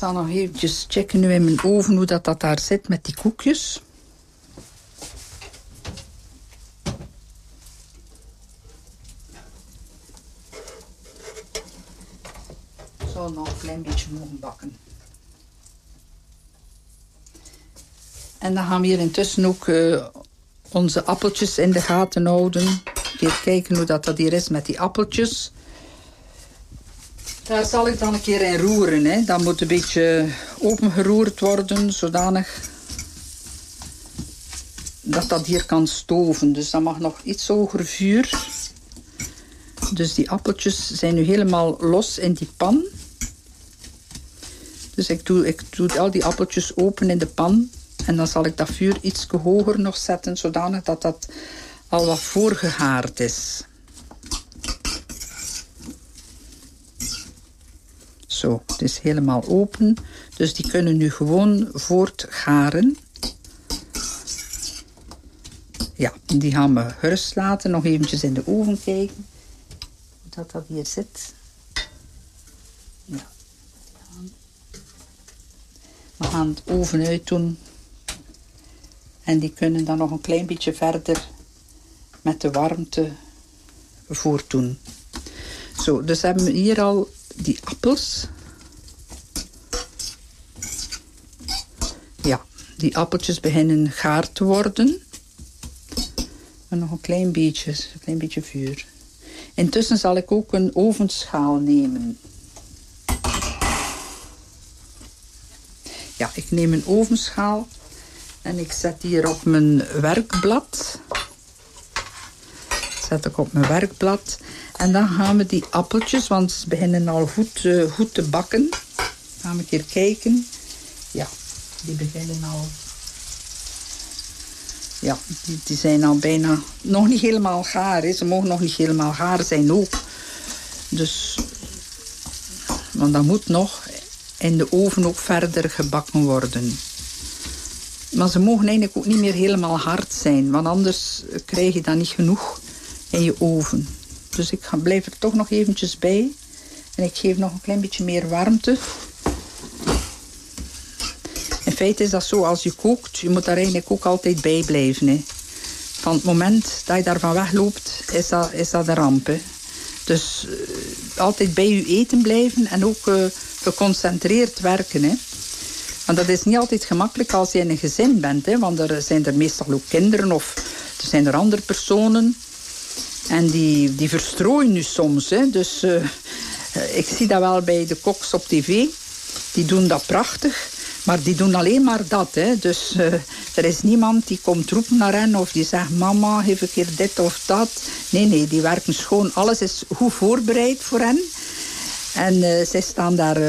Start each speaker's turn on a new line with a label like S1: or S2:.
S1: zal nog eventjes checken nu in mijn oven hoe dat daar zit met die koekjes. Ik zal nog een klein beetje mogen bakken. En dan gaan we hier intussen ook onze appeltjes in de gaten houden. Even kijken hoe dat hier is met die appeltjes. Daar zal ik dan een keer in roeren. Hè. Dat moet een beetje opengeroerd worden, zodanig dat hier kan stoven. Dus dat mag nog iets hoger vuur. Dus die appeltjes zijn nu helemaal los in die pan. Dus ik doe al die appeltjes open in de pan. En dan zal ik dat vuur iets hoger nog zetten, zodanig dat dat al wat voorgehaard is. Zo, het is helemaal open. Dus die kunnen nu gewoon voortgaren. Ja, die gaan we gerust laten. Nog eventjes in de oven kijken hoe dat hier zit. Ja. We gaan het oven uit doen. En die kunnen dan nog een klein beetje verder met de warmte voortdoen. Zo, dus hebben we hier al die appels. Ja, die appeltjes beginnen gaar te worden. En nog een klein beetje vuur. Intussen zal ik ook een ovenschaal nemen. Ja, ik neem een ovenschaal. En ik zet die hier op mijn werkblad. Zet ik op mijn werkblad. En dan gaan we die appeltjes, want ze beginnen al goed te bakken. Gaan we een keer kijken. Ja, die beginnen al. Ja, die zijn al bijna nog niet helemaal gaar. Hè. Ze mogen nog niet helemaal gaar zijn ook. Dus, want dat moet nog in de oven ook verder gebakken worden. Maar ze mogen eigenlijk ook niet meer helemaal hard zijn. Want anders krijg je dan niet genoeg in je oven. Dus ik blijf er toch nog eventjes bij. En ik geef nog een klein beetje meer warmte. In feite is dat zo, als je kookt, je moet daar eigenlijk ook altijd bij blijven. Hè. Van het moment dat je daarvan wegloopt, is dat een ramp. Hè. Dus altijd bij je eten blijven en ook geconcentreerd werken. Hè. Want dat is niet altijd gemakkelijk als je in een gezin bent. Hè, want er zijn er meestal ook kinderen of er zijn er andere personen. En die verstrooien nu soms. Hè. Dus ik zie dat wel bij de koks op tv. Die doen dat prachtig. Maar die doen alleen maar dat. Hè. Dus er is niemand die komt roepen naar hen. Of die zegt, mama, geef een keer dit of dat. Nee, die werken schoon. Alles is goed voorbereid voor hen. En zij staan daar